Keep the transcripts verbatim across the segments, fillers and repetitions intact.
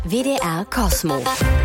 W D R Kosmo.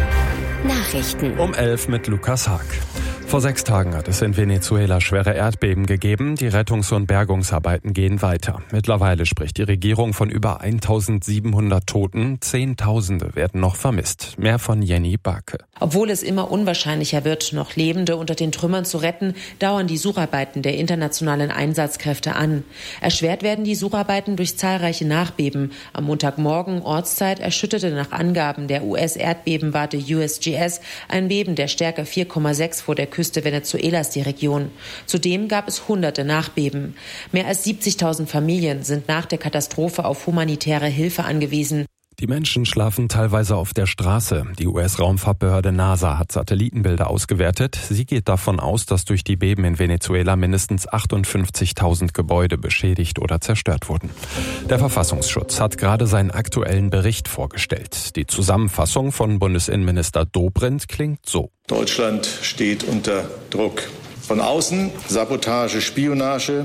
Nachrichten. Um elf mit Lukas Haag. Vor sechs Tagen hat es in Venezuela schwere Erdbeben gegeben. Die Rettungs- und Bergungsarbeiten gehen weiter. Mittlerweile spricht die Regierung von über eintausendsiebenhundert Toten. Zehntausende werden noch vermisst. Mehr von Jenny Barke. Obwohl es immer unwahrscheinlicher wird, noch Lebende unter den Trümmern zu retten, dauern die Sucharbeiten der internationalen Einsatzkräfte an. Erschwert werden die Sucharbeiten durch zahlreiche Nachbeben. Am Montagmorgen Ortszeit erschütterte nach Angaben der U S-Erdbebenwarte U S G S ein Beben der Stärke vier Komma sechs vor der Küste Venezuelas die Region. Zudem gab es hunderte Nachbeben. Mehr als siebzigtausend Familien sind nach der Katastrophe auf humanitäre Hilfe angewiesen. Die Menschen schlafen teilweise auf der Straße. Die U S-Raumfahrtbehörde NASA hat Satellitenbilder ausgewertet. Sie geht davon aus, dass durch die Beben in Venezuela mindestens achtundfünfzigtausend Gebäude beschädigt oder zerstört wurden. Der Verfassungsschutz hat gerade seinen aktuellen Bericht vorgestellt. Die Zusammenfassung von Bundesinnenminister Dobrindt klingt so. Deutschland steht unter Druck. Von außen Sabotage, Spionage.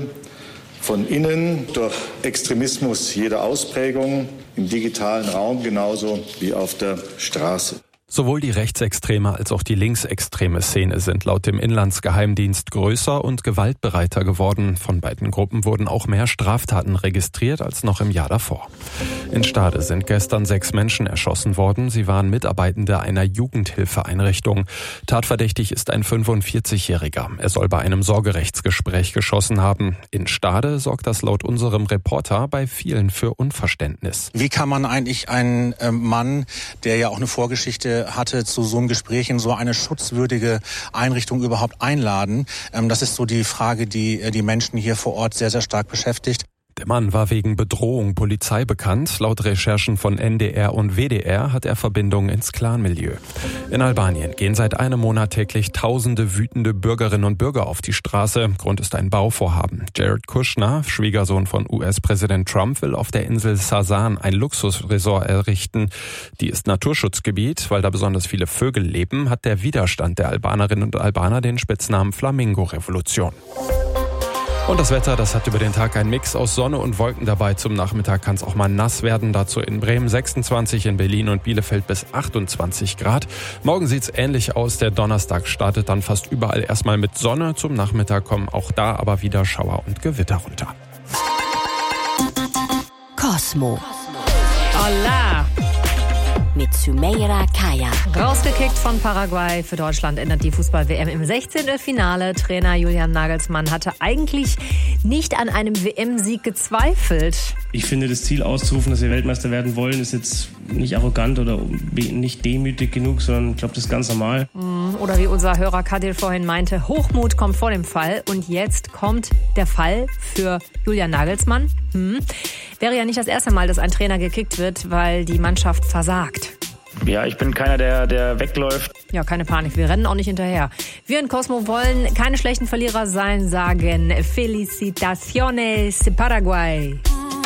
Von innen durch Extremismus jeder Ausprägung, im digitalen Raum genauso wie auf der Straße. Sowohl die rechtsextreme als auch die linksextreme Szene sind laut dem Inlandsgeheimdienst größer und gewaltbereiter geworden. Von beiden Gruppen wurden auch mehr Straftaten registriert als noch im Jahr davor. In Stade sind gestern sechs Menschen erschossen worden. Sie waren Mitarbeitende einer Jugendhilfeeinrichtung. Tatverdächtig ist ein fünfundvierzigjähriger. Er soll bei einem Sorgerechtsgespräch geschossen haben. In Stade sorgt das laut unserem Reporter bei vielen für Unverständnis. Wie kann man eigentlich einen äh, Mann, der ja auch eine Vorgeschichte hatte, zu so einem Gespräch in so eine schutzwürdige Einrichtung überhaupt einladen? Ähm, das ist so die Frage, die die Menschen hier vor Ort sehr, sehr stark beschäftigt. Der Mann war wegen Bedrohung Polizei bekannt. Laut Recherchen von N D R und W D R hat er Verbindungen ins Clanmilieu. In Albanien gehen seit einem Monat täglich tausende wütende Bürgerinnen und Bürger auf die Straße. Grund ist ein Bauvorhaben. Jared Kushner, Schwiegersohn von U S-Präsident Trump, will auf der Insel Sasan ein Luxusresort errichten. Die ist Naturschutzgebiet. Weil da besonders viele Vögel leben, hat der Widerstand der Albanerinnen und Albaner den Spitznamen Flamingo-Revolution. Und das Wetter, das hat über den Tag einen Mix aus Sonne und Wolken dabei. Zum Nachmittag kann es auch mal nass werden. Dazu in Bremen sechsundzwanzig, in Berlin und Bielefeld bis achtundzwanzig Grad. Morgen sieht's ähnlich aus. Der Donnerstag startet dann fast überall erstmal mit Sonne. Zum Nachmittag kommen auch da aber wieder Schauer und Gewitter runter. Kosmo. Hola! Mit Sümeyra Kaya. Rausgekickt von Paraguay. Für Deutschland endet die Fußball-W M im sechzehnten Finale. Trainer Julian Nagelsmann hatte eigentlich nicht an einem W M-Sieg gezweifelt. Ich finde, das Ziel auszurufen, dass wir Weltmeister werden wollen, ist jetzt nicht arrogant oder nicht demütig genug, sondern ich glaube, das ist ganz normal. Oder wie unser Hörer Kadir vorhin meinte, Hochmut kommt vor dem Fall. Und jetzt kommt der Fall für Julian Nagelsmann. Hm. Wäre ja nicht das erste Mal, dass ein Trainer gekickt wird, weil die Mannschaft versagt. Ja, ich bin keiner, der, der wegläuft. Ja, keine Panik, wir rennen auch nicht hinterher. Wir in Kosmo wollen keine schlechten Verlierer sein, sagen Felicitaciones Paraguay.